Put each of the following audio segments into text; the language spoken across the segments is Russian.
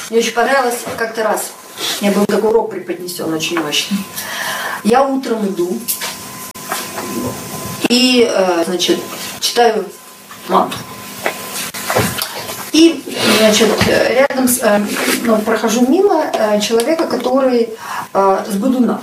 Мне очень понравилось как-то раз. У меня был такой урок преподнесен очень мощный. Я утром иду и, значит, читаю манту. И, значит, рядом прохожу мимо человека, который с бодуна.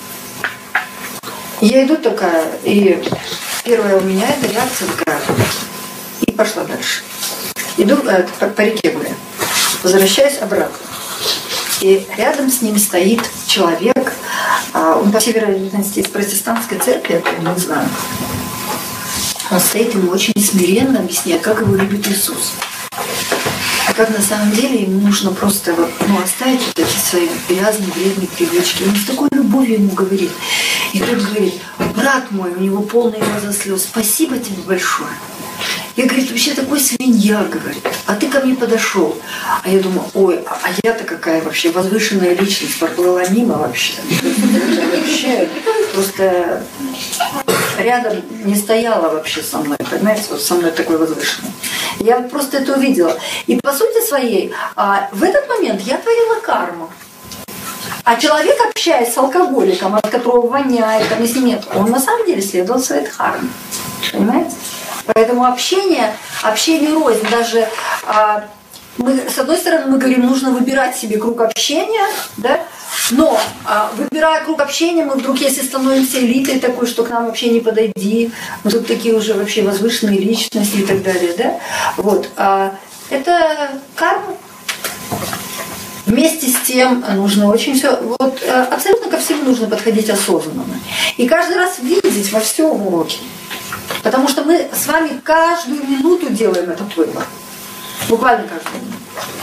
Я иду такая, и первая у меня эта реакция такая, и пошла дальше. Иду по реке гуляю, возвращаюсь обратно. И рядом с ним стоит человек, он, по всей вероятности, из протестантской церкви, я не знаю. Он стоит, ему очень смиренно объясняет, как его любит Иисус. А как на самом деле ему нужно просто оставить вот эти свои грязные, вредные привычки. Он с такой любовью ему говорит. И тот говорит: брат мой, у него полные глаза слез, спасибо тебе большое. Я, говорит, вообще такой свинья, говорит, а ты ко мне подошел. А я думаю, ой, а я-то какая вообще возвышенная личность, проплыла мимо вообще. Вообще просто рядом не стояла вообще со мной, понимаете, вот со мной такой возвышенный. Я просто это увидела. И по сути своей, в этот момент я творила карму. А человек, общаясь с алкоголиком, от которого воняет, там, если нет, он на самом деле следовал своей дхарме. Понимаете? Поэтому общение рознь. Даже с одной стороны мы говорим, нужно выбирать себе круг общения, да? Но выбирая круг общения, мы вдруг, если становимся элитой такой, что к нам вообще не подойди, мы тут такие уже вообще возвышенные личности и так далее, да? Вот. Это карма. Вместе с тем нужно очень все, абсолютно ко всему нужно подходить осознанно. И каждый раз видеть во всем уроке. Потому что мы с вами каждую минуту делаем этот выбор. Буквально каждую минуту.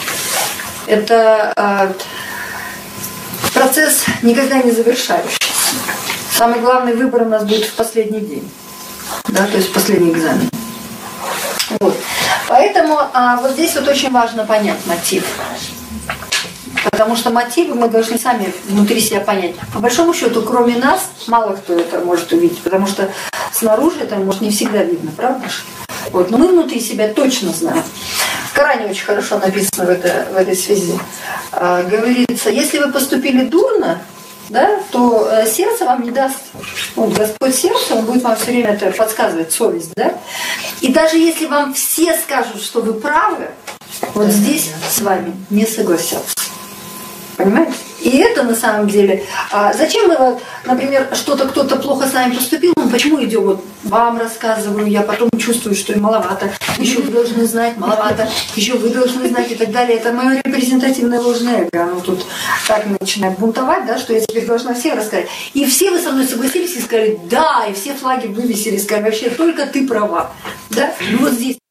Это процесс никогда не завершающийся. Самый главный выбор у нас будет в последний день. Да, то есть в последний экзамен. Вот. Поэтому вот здесь вот очень важно понять мотив. Потому что мотивы мы должны сами внутри себя понять. По большому счету, кроме нас, мало кто это может увидеть, потому что снаружи это, может, не всегда видно, правда же? Вот. Но мы внутри себя точно знаем. В Коране очень хорошо написано в этой связи. Говорится, если вы поступили дурно, да, то сердце вам не даст. Вот, Господь сердце, Он будет вам все время это подсказывать, совесть, да? И даже если вам все скажут, что вы правы, вот здесь с вами не согласятся. Понимаете? И это на самом деле... зачем мы, например, кто-то плохо с нами поступил, почему идем, вам рассказываю, я потом чувствую, что и маловато, еще вы должны знать, маловато, еще вы должны знать и так далее. Это мое репрезентативное ложное эго. Оно тут так начинает бунтовать, да, что я теперь должна всем рассказать. И все вы со мной согласились и сказали, да, и все флаги вывесили, и сказали, вообще только ты права. Да? Ну вот здесь